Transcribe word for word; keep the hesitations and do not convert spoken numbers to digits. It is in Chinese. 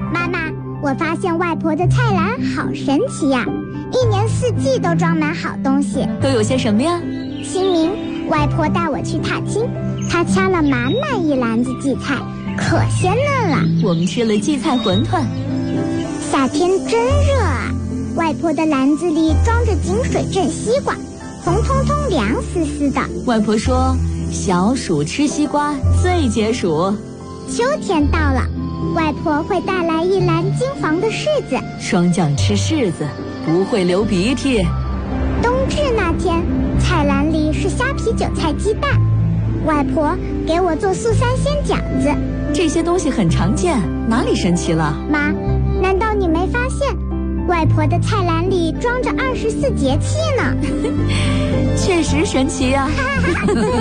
妈妈，我发现外婆的菜篮好神奇呀，一年四季都装满好东西。 都有些什么呀？ 清明，外婆带我去踏青，她掐了满满一篮子荠菜，可鲜嫩了。 我们吃了荠菜馄饨。 夏天真热啊，外婆的篮子里装着井水镇西瓜，红彤彤凉丝丝的。 外婆说，小暑吃西瓜最解暑。 秋天到了，外婆会带来一篮金黄的柿子。 霜降吃柿子不会流鼻涕。 冬至那天，菜篮里是虾皮韭菜鸡蛋，外婆给我做素三鲜饺子。 这些东西很常见，哪里神奇了？ 妈，难道你没发现外婆的菜篮里装着二十四节气呢？ 确实神奇呀、啊。